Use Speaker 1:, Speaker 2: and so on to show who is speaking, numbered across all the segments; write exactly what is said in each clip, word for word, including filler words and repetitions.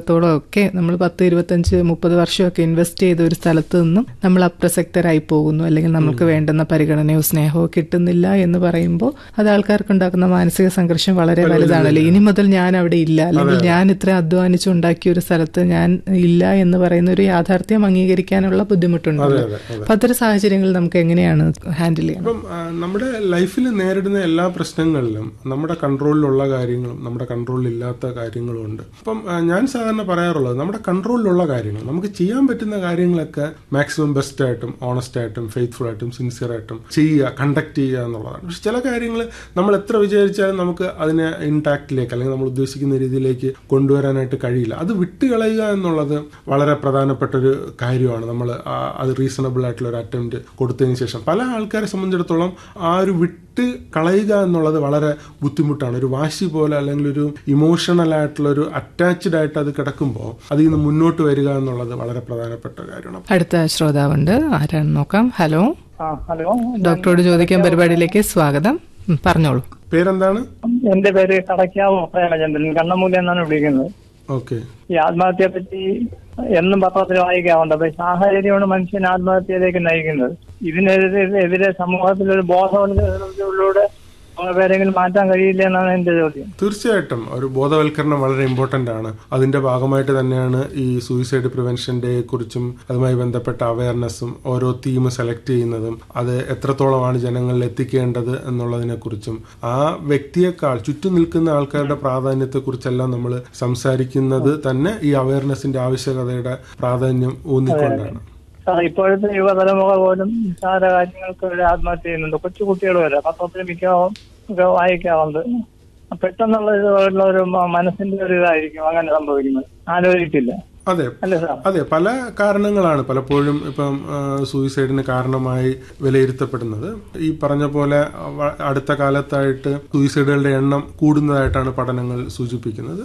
Speaker 1: വർഷത്തോളം ഒക്കെ നമ്മൾ പത്ത് ഇരുപത്തഞ്ച് മുപ്പത് വർഷമൊക്കെ ഇൻവെസ്റ്റ് ചെയ്ത ഒരു സ്ഥലത്ത് നിന്നും നമ്മൾ അപ്രസക്തരായി പോകുന്നു, അല്ലെങ്കിൽ നമുക്ക് വേണ്ടുന്ന പരിഗണനയോ സ്നേഹമോ കിട്ടുന്നില്ല എന്ന് പറയുമ്പോൾ അത് ആൾക്കാർക്ക് ഉണ്ടാക്കുന്ന മാനസിക സംഘർഷം വളരെ വലുതാണല്ലോ. ഇനി മുതൽ ഞാൻ അവിടെ ഇല്ല, അല്ലെങ്കിൽ ഞാൻ ഇത്ര അധ്വാനിച്ചുണ്ടാക്കിയ ഒരു സ്ഥലത്ത് ഞാൻ ഇല്ല എന്ന് പറയുന്ന ഒരു യാഥാർത്ഥ്യം അംഗീകരിക്കാനുള്ള ബുദ്ധിമുട്ടുണ്ടല്ലോ. അപ്പൊ അത്തരം സാഹചര്യങ്ങൾ നമുക്ക് എങ്ങനെയാണ് ഹാൻഡിൽ ചെയ്യുന്നത്?
Speaker 2: അപ്പം നമ്മുടെ ലൈഫിൽ നേരിടുന്ന എല്ലാ പ്രശ്നങ്ങളിലും നമ്മുടെ കൺട്രോളിലുള്ള കാര്യങ്ങളും നമ്മുടെ കൺട്രോളിലില്ലാത്ത കാര്യങ്ങളും ഉണ്ട്. അപ്പം ഞാൻ സാധാരണ പറയാറുള്ളത്, നമ്മുടെ കൺട്രോളിലുള്ള കാര്യങ്ങൾ, നമുക്ക് ചെയ്യാൻ പറ്റുന്ന കാര്യങ്ങളൊക്കെ മാക്സിമം ബെസ്റ്റ് ആയിട്ടും ഓണസ്റ്റ് ആയിട്ടും ഫെയ്ത്ത്ഫുൾ ആയിട്ടും സിൻസിയർ ആയിട്ടും ചെയ്യുക, കണ്ടക്ട് ചെയ്യുക എന്നുള്ളതാണ്. പക്ഷെ ചില കാര്യങ്ങൾ നമ്മൾ എത്ര വിചാരിച്ചാലും നമുക്ക് അതിനെ ഇൻടാക്റ്റിലേക്ക് അല്ലെങ്കിൽ നമ്മൾ ഉദ്ദേശിക്കുന്ന രീതിയിലേക്ക് കൊണ്ടുവരാനായിട്ട് കഴിയില്ല. അത് വിട്ടുകളയുക എന്നുള്ളത് വളരെ പ്രധാനപ്പെട്ട ഒരു കാര്യമാണ്. നമ്മൾ അത് റീസണബിൾ ആയിട്ടുള്ള ഒരു അറ്റംപ്റ്റ് കൊടുത്തതിന് ശേഷം പല ആൾക്കാരെ സംബന്ധിച്ചിടത്തോളം ആ ഒരു വിട്ട് കളയുക എന്നുള്ളത് വളരെ ബുദ്ധിമുട്ടാണ്. ഒരു വാശി പോലെ അല്ലെങ്കിൽ ഒരു ഇമോഷണൽ ആയിട്ടുള്ള ഒരു അറ്റാച്ച്ഡ് ആയിട്ട് അത് കിടക്കുമ്പോൾ അതിൽ നിന്ന് മുന്നോട്ട് വരിക എന്നുള്ളത് വളരെ പ്രധാനപ്പെട്ട കാര്യമാണ്.
Speaker 1: അടുത്ത ശ്രോതാവുണ്ട്, ആരാണ് നോക്കാം. ഹലോ.
Speaker 3: ഹലോ,
Speaker 1: ഡോക്ടറോട് ചോദിക്കാൻ പരിപാടിയിലേക്ക് സ്വാഗതം. പറഞ്ഞോളൂ.
Speaker 2: പേരെന്താണ്?
Speaker 3: എന്റെ പേര് കടക്കാവോ പ്രേമചന്ദ്രൻ, കണ്ണമൂല എന്നാണ് വിളിക്കുന്നത്.
Speaker 2: ഓക്കെ.
Speaker 3: ഈ ആത്മഹത്യയെ പറ്റി എന്നും പത്രത്തിൽ വായിക്കാറുണ്ട്. അപ്പൊ സാഹചര്യമാണ് മനുഷ്യൻ ആത്മഹത്യയിലേക്ക് നയിക്കുന്നത്. ഇതിനെതിരെ എതിരെ സമൂഹത്തിലൊരു ബോധവൽക്കരണത്തിലൂടെ പേരെങ്കിലും മാറ്റാൻ കഴിയില്ല എന്നാണ് എന്റെ ചോദ്യം.
Speaker 2: തീർച്ചയായിട്ടും ഒരു ബോധവൽക്കരണം വളരെ ഇമ്പോർട്ടന്റ് ആണ്. അതിന്റെ ഭാഗമായിട്ട് തന്നെയാണ് ഈ സൂയിസൈഡ് പ്രിവെൻഷൻ ഡേയെ കുറിച്ചും അതുമായി ബന്ധപ്പെട്ട അവയർനെസ്സും ഓരോ തീം സെലക്ട് ചെയ്യുന്നതും അത് എത്രത്തോളമാണ് ജനങ്ങളിൽ എത്തിക്കേണ്ടത് എന്നുള്ളതിനെ കുറിച്ചും ആ വ്യക്തിയെക്കാൾ ചുറ്റും നിൽക്കുന്ന ആൾക്കാരുടെ പ്രാധാന്യത്തെ കുറിച്ചെല്ലാം നമ്മൾ സംസാരിക്കുന്നത് തന്നെ ഈ അവയർനെസിന്റെ ആവശ്യകതയുടെ പ്രാധാന്യം ഊന്നിക്കൊണ്ടാണ്.
Speaker 3: ഇപ്പോഴത്തെ യുവതലമുറ പോലും നിസ്സാര കാര്യങ്ങൾക്ക് വരെ ആത്മഹത്യ ചെയ്യുന്നുണ്ട്. കൊച്ചു കുട്ടികൾ വരെ പത്രത്തിൽ മിക്കവാറും ഒക്കെ വായിക്കാറുണ്ട്. പെട്ടെന്നുള്ള ഇതുള്ള ഒരു മനസ്സിന്റെ ഒരു ഇതായിരിക്കും അങ്ങനെ സംഭവിക്കുന്നത്, ആലോചിക്കില്ല.
Speaker 2: അതെ അതെ പല കാരണങ്ങളാണ് പലപ്പോഴും ഇപ്പം സൂയിസൈഡിന് കാരണമായി വിലയിരുത്തപ്പെടുന്നത്. ഈ പറഞ്ഞ പോലെ അടുത്ത കാലത്തായിട്ട് സൂയിസൈഡുകളുടെ എണ്ണം കൂടുന്നതായിട്ടാണ് പഠനങ്ങൾ സൂചിപ്പിക്കുന്നത്.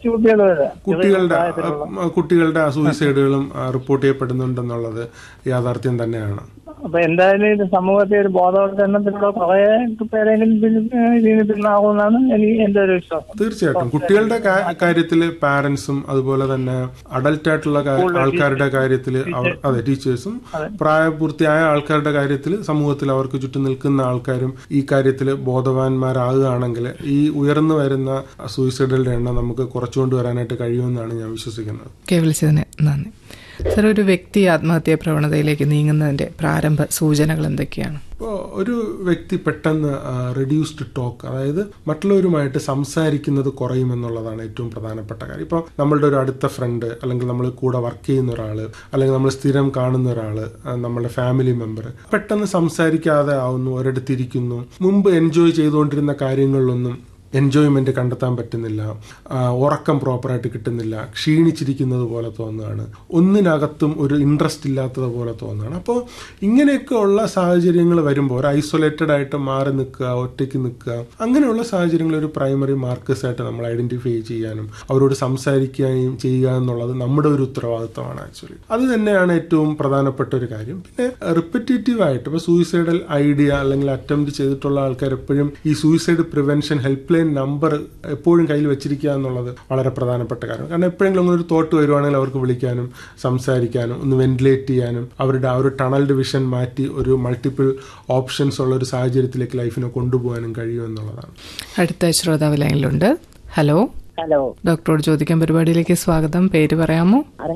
Speaker 2: കുട്ടികളുടെ കുട്ടികളുടെ സൂയിസൈഡുകളും റിപ്പോർട്ട് ചെയ്യപ്പെടുന്നുണ്ടെന്നുള്ളത് യാഥാർത്ഥ്യം തന്നെയാണ്.
Speaker 3: അപ്പൊ എന്തായാലും ഇത് സമൂഹത്തെ ഒരു ബോധവൽക്കരണത്തിലുള്ള കുറെ പേരെങ്കിലും പിന്നാകുമെന്നാണ് എനിക്ക് എന്റെ ഒരു വിശ്വാസം.
Speaker 2: തീർച്ചയായിട്ടും കുട്ടികളുടെ കാര്യത്തില് പാരന്റ്സും അതുപോലെ തന്നെ അഡൽട്ട് ആയിട്ടുള്ള ആൾക്കാരുടെ കാര്യത്തിൽ അതെ ടീച്ചേഴ്സും പ്രായപൂർത്തിയായ ആൾക്കാരുടെ കാര്യത്തിൽ സമൂഹത്തിൽ അവർക്ക് ചുറ്റും നിൽക്കുന്ന ആൾക്കാരും ഈ കാര്യത്തിൽ ബോധവാന്മാരാകുകയാണെങ്കിൽ ഈ ഉയർന്നു വരുന്ന സൂയിസൈഡുകളുടെ എണ്ണം നമുക്ക് കുറച്ചുകൊണ്ട് വരാനായിട്ട് കഴിയുമെന്നാണ് ഞാൻ വിശ്വസിക്കുന്നത്.
Speaker 1: വിളിച്ചതിന് നന്ദി. സർ, ഒരു വ്യക്തി ആത്മഹത്യാ പ്രവണതയിലേക്ക് നീങ്ങുന്നതിന്റെ പ്രാരംഭ സൂചനകൾ എന്തൊക്കെയാണ്?
Speaker 2: ഇപ്പോൾ ഒരു വ്യക്തി പെട്ടെന്ന് റെഡ്യൂസ്ഡ് ടോക്ക്, അതായത് മറ്റുള്ളവരുമായിട്ട് സംസാരിക്കുന്നത് കുറയുമെന്നുള്ളതാണ് ഏറ്റവും പ്രധാനപ്പെട്ട കാര്യം. ഇപ്പോൾ നമ്മളുടെ ഒരു അടുത്ത ഫ്രണ്ട് അല്ലെങ്കിൽ നമ്മൾ കൂടെ വർക്ക് ചെയ്യുന്ന ഒരാൾ അല്ലെങ്കിൽ നമ്മൾ സ്ഥിരം കാണുന്ന ഒരാൾ, നമ്മളുടെ ഫാമിലി മെമ്പർ പെട്ടെന്ന് സംസാരിക്കാതെ ആവുന്നു, ഒരിടത്തിരിക്കുന്നു. മുമ്പ് എൻജോയ് ചെയ്തുകൊണ്ടിരുന്ന കാര്യങ്ങളിലൊന്നും എൻജോയ്മെന്റ് കണ്ടെത്താൻ പറ്റുന്നില്ല, ഉറക്കം പ്രോപ്പറായിട്ട് കിട്ടുന്നില്ല, ക്ഷീണിച്ചിരിക്കുന്നത് പോലെ തോന്നുകയാണ്, ഒന്നിനകത്തും ഒരു ഇൻട്രസ്റ്റ് ഇല്ലാത്തത് പോലെ തോന്നുകയാണ്. അപ്പോൾ ഇങ്ങനെയൊക്കെ ഉള്ള സാഹചര്യങ്ങൾ വരുമ്പോൾ ഒരു ഐസൊലേറ്റഡ് ആയിട്ട് മാറി നിൽക്കുക, ഒറ്റയ്ക്ക് നിൽക്കുക, അങ്ങനെയുള്ള സാഹചര്യങ്ങൾ ഒരു പ്രൈമറി മാർക്കേഴ്സ് ആയിട്ട് നമ്മൾ ഐഡന്റിഫൈ ചെയ്യാനും അവരോട് സംസാരിക്കുകയും ചെയ്യുക എന്നുള്ളത് നമ്മുടെ ഒരു ഉത്തരവാദിത്തമാണ്. ആക്ച്വലി അത് തന്നെയാണ് ഏറ്റവും പ്രധാനപ്പെട്ട ഒരു കാര്യം. പിന്നെ റിപ്പറ്റേറ്റീവ് ആയിട്ട് ഇപ്പോൾ സൂയിസൈഡൽ ഐഡിയ അല്ലെങ്കിൽ അറ്റംപ്റ്റ് ചെയ്തിട്ടുള്ള ആൾക്കാർ എപ്പോഴും ഈ suicide prevention help line number എപ്പോഴും കയ്യിൽ വെച്ചിരിക്കുക എന്നുള്ളത് വളരെ പ്രധാനപ്പെട്ട കാര്യം. കാരണം എപ്പോഴെങ്കിലും അങ്ങനെ ഒരു തോട്ട് വരുവാണെങ്കിൽ അവർക്ക് വിളിക്കാനും സംസാരിക്കാനും ഒന്ന് വെന്റിലേറ്റ് ചെയ്യാനും അവരുടെ ആ ഒരു ടണൽ ഡിവിഷൻ മാറ്റി ഒരു മൾട്ടിപ്പിൾ ഓപ്ഷൻസ് ഉള്ള ഒരു സാഹചര്യത്തിലേക്ക് ലൈഫിനെ കൊണ്ടുപോകാനും കഴിയും എന്നുള്ളതാണ്.
Speaker 1: അടുത്ത ശ്രോതാവ് ലൈനിലുണ്ട്. ഹലോ.
Speaker 4: ഹലോ,
Speaker 1: ഡോക്ടറോട് ചോദിക്കാൻ പരിപാടിയിലേക്ക് സ്വാഗതം. പേര് പറയാമോ?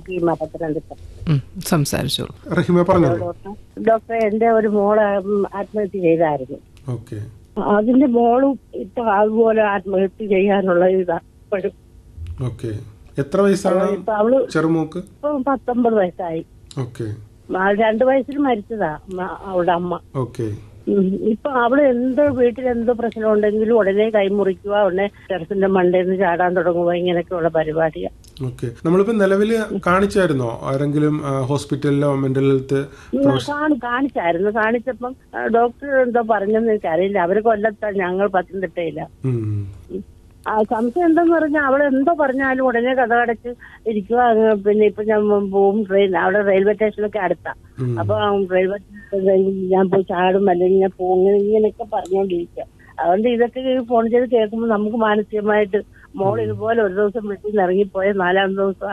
Speaker 1: സംസാരിച്ചോളൂ.
Speaker 2: റഹീമ പറഞ്ഞോളൂ.
Speaker 4: ഡോക്ടറെ, എന്റെ ഒരു മോള് ആത്മഹത്യ ചെയ്തായിരുന്നു.
Speaker 2: ഓക്കെ.
Speaker 4: അതിന്റെ മോളും ഇപ്പൊ അതുപോലെ ആത്മഹത്യ ചെയ്യാനുള്ള ഇതാ ഇപ്പോഴും.
Speaker 2: ഓക്കെ. എത്ര വയസ്സാണ് ചെറുമോക്ക്?
Speaker 4: പത്തൊമ്പത് വയസ്സായി.
Speaker 2: ഓക്കെ.
Speaker 4: രണ്ടു വയസ്സിൽ മരിച്ചതാ അവളുടെ അമ്മ.
Speaker 2: ഓക്കെ.
Speaker 4: ഇപ്പൊ അവള് എന്ത് വീട്ടിൽ എന്തോ പ്രശ്നം ഉണ്ടെങ്കിലും ഉടനെ കൈമുറിക്കുക, ഉടനെ ടെറസിന്റെ മണ്ടയിൽ നിന്ന് ചാടാൻ തുടങ്ങുക, ഇങ്ങനെയൊക്കെയുള്ള പരിപാടിയാ.
Speaker 2: ഓക്കെ. നമ്മളിപ്പോ നിലവില് കാണിച്ചായിരുന്നോ ആരെങ്കിലും ഹോസ്പിറ്റലിലോ മെന്റൽ ഹെൽത്ത്?
Speaker 4: കാണിച്ചായിരുന്നു. കാണിച്ചപ്പം ഡോക്ടർ എന്തോ പറഞ്ഞെന്ന് എനിക്കറിയില്ല. അവര് കൊല്ലത്താ, ഞങ്ങൾ പത്തനംതിട്ടയില്ല. ആ സംശയം എന്താന്ന് പറഞ്ഞാൽ അവൾ എന്തോ പറഞ്ഞാലും ഉടനെ കഥ അടച്ച് ഇരിക്കുക. പിന്നെ ഇപ്പൊ ഞാൻ പോവും ട്രെയിൻ, അവിടെ റെയിൽവേ സ്റ്റേഷനൊക്കെ അടുത്താ. അപ്പൊ റെയിൽവേ ഞാൻ പോയി ചാടും അല്ലെങ്കിൽ ഞാൻ പോകും, ഇങ്ങനെയൊക്കെ പറഞ്ഞുകൊണ്ടിരിക്കുക. അതുകൊണ്ട് ഇതൊക്കെ ഫോൺ ചെയ്ത് കേൾക്കുമ്പോൾ നമുക്ക് മാനസികമായിട്ട് മോൾ ഇതുപോലെ ഒരു ദിവസം വീട്ടിൽ നിന്ന് ഇറങ്ങിപ്പോയ നാലാം ദിവസം